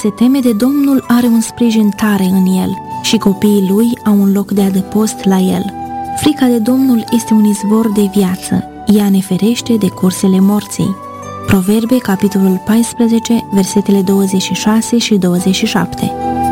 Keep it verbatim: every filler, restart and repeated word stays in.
se teme de Domnul are un sprijin tare în el și copiii lui au un loc de adăpost la el. Frica de Domnul este un izvor de viață, ea ne ferește de cursele morții. Proverbe, capitolul paisprezece, versetele douăzeci și șase și douăzeci și șapte.